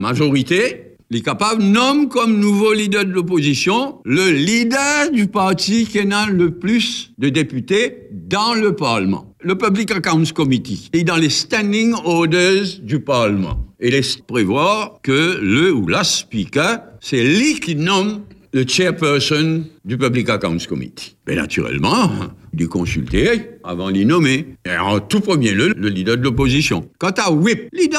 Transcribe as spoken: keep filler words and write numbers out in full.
majorité, les capables nomment comme nouveau leader de l'opposition le leader du parti qui a le plus de députés dans le Parlement. Le Public Accounts Committee est dans les standing orders du Parlement. Et il prévoit que le ou la speaker, c'est lui qui nomme le chairperson du Public Accounts Committee. Mais naturellement, il est consulté avant d'y nommer. Et en tout premier lieu, le leader de l'opposition. Quant à Whip, leader